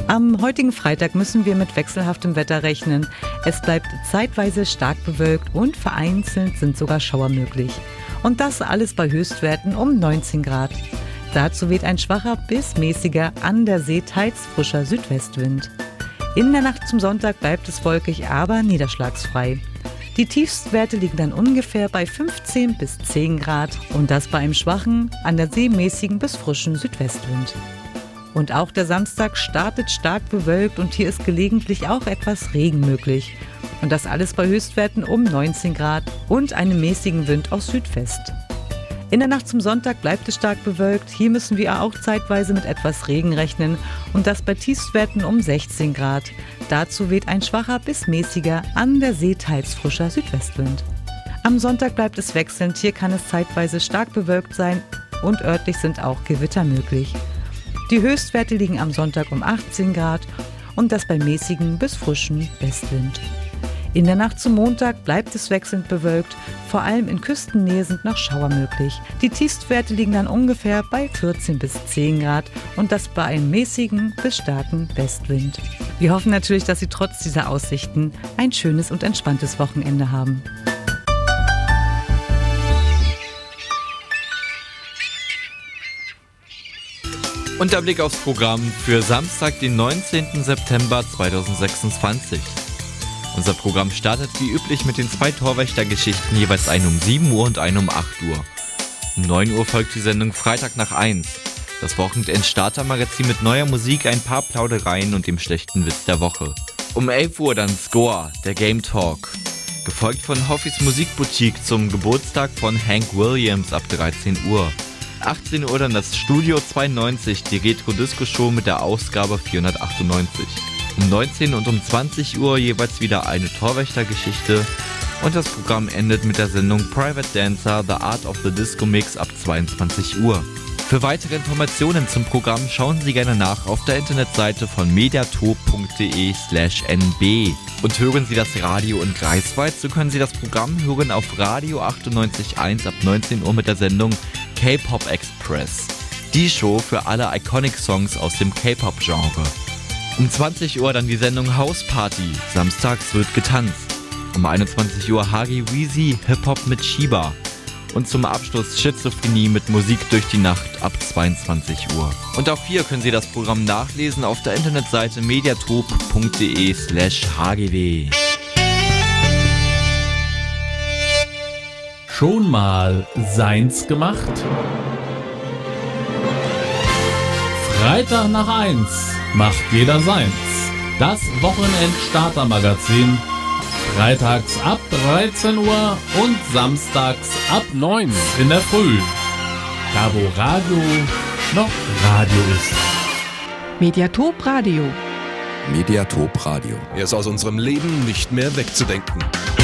Am heutigen Freitag müssen wir mit wechselhaftem Wetter rechnen. Es bleibt zeitweise stark bewölkt und vereinzelt sind sogar Schauer möglich. Und das alles bei Höchstwerten um 19 Grad. Dazu weht ein schwacher bis mäßiger, an der See teils frischer Südwestwind. In der Nacht zum Sonntag bleibt es wolkig, aber niederschlagsfrei. Die Tiefstwerte liegen dann ungefähr bei 15 bis 10 Grad und das bei einem schwachen, an der See mäßigen bis frischen Südwestwind. Und auch der Samstag startet stark bewölkt und hier ist gelegentlich auch etwas Regen möglich. Und das alles bei Höchstwerten um 19 Grad und einem mäßigen Wind aus Südwest. In der Nacht zum Sonntag bleibt es stark bewölkt. Hier müssen wir auch zeitweise mit etwas Regen rechnen und das bei Tiefstwerten um 16 Grad. Dazu weht ein schwacher bis mäßiger, an der See teils frischer Südwestwind. Am Sonntag bleibt es wechselnd. Hier kann es zeitweise stark bewölkt sein und örtlich sind auch Gewitter möglich. Die Höchstwerte liegen am Sonntag um 18 Grad und das bei mäßigen bis frischen Westwind. In der Nacht zum Montag bleibt es wechselnd bewölkt, vor allem in Küstennähe sind noch Schauer möglich. Die Tiefstwerte liegen dann ungefähr bei 14 bis 10 Grad und das bei einem mäßigen bis starken Westwind. Wir hoffen natürlich, dass Sie trotz dieser Aussichten ein schönes und entspanntes Wochenende haben. Und der Blick aufs Programm für Samstag, den 19. September 2026. Unser Programm startet wie üblich mit den 2 Torwächtergeschichten, jeweils eine um 7 Uhr und eine um 8 Uhr. Um 9 Uhr folgt die Sendung Freitag nach 1. Das Wochenend-Starter-Magazin mit neuer Musik, ein paar Plaudereien und dem schlechten Witz der Woche. Um 11 Uhr dann Score, der Game Talk. Gefolgt von Hoffis Musikboutique zum Geburtstag von Hank Williams ab 13 Uhr. 18 Uhr dann das Studio 92, die Retro-Disco-Show mit der Ausgabe 498. Um 19 und um 20 Uhr jeweils wieder eine Torwächtergeschichte und das Programm endet mit der Sendung Private Dancer, The Art of the Disco Mix ab 22 Uhr. Für weitere Informationen zum Programm schauen Sie gerne nach auf der Internetseite von mediatop.de/nb. Und hören Sie das Radio in Greifswald, so können Sie das Programm hören auf Radio 98.1 ab 19 Uhr mit der Sendung K-Pop Express. Die Show für alle Iconic-Songs aus dem K-Pop-Genre. Um 20 Uhr dann die Sendung House Party. Samstags wird getanzt. Um 21 Uhr Hagi Weezy, Hip-Hop mit Shiba. Und zum Abschluss Schizophrenie mit Musik durch die Nacht ab 22 Uhr. Und auch hier können Sie das Programm nachlesen auf der Internetseite mediatop.de/hgw. Schon mal seins gemacht? Freitag nach 1 macht jeder seins. Das Wochenend-Starter-Magazin. Freitags ab 13 Uhr und samstags ab 9 in der Früh. Da wo Radio noch Radio ist. Mediatop Radio. Mediatop Radio. Er ist aus unserem Leben nicht mehr wegzudenken.